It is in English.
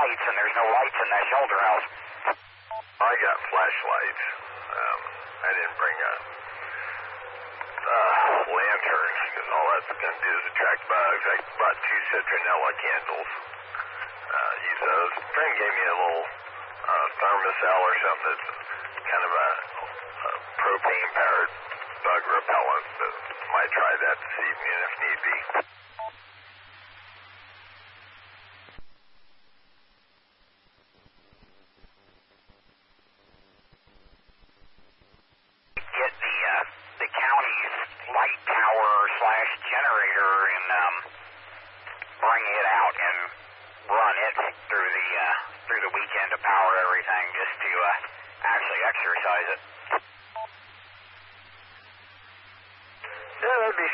lights, and there's no lights in that shelter house. I got flashlights. I didn't bring a lantern, because all that's going to do is attract bugs. I bought 2 citronella candles. Use those. A friend gave me a little thermocell or something that's kind of a propane-powered bug repellent, but might try that this evening if need be. Get the county's light tower / generator and bring it out and run it through the weekend to power everything, just to actually exercise it.